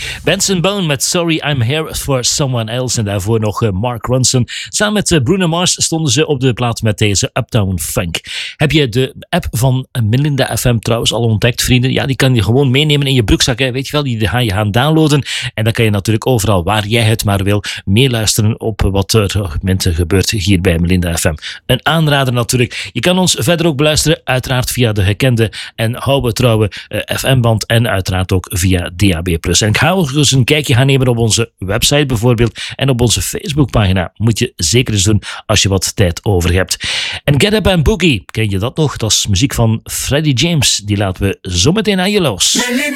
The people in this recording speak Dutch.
Benson Boone met Sorry I'm Here for Someone Else. En daarvoor nog Mark Ronson. Samen met Bruno Mars stonden ze op de plaat met deze Uptown Funk. Heb je de app van Melinda FM trouwens al ontdekt, vrienden? Ja, die kan je gewoon meenemen in je broekzak. Hè? Weet je wel, die ga je gaan downloaden. En dan kan je natuurlijk overal waar jij het maar wil meeluisteren op wat er op momenten gebeurt hier bij Melinda FM. Een aanrader natuurlijk. Je kan ons verder ook beluisteren, uiteraard via de gekende en trouwe FM-band en uiteraard ook via DAB+. En ik ga ook eens een kijkje gaan nemen op onze website bijvoorbeeld en op onze Facebookpagina. Moet je zeker eens doen als je wat tijd over hebt. En Get Up and Boogie, ken je dat nog? Dat is muziek van Freddie James. Die laten we zo meteen aan je los.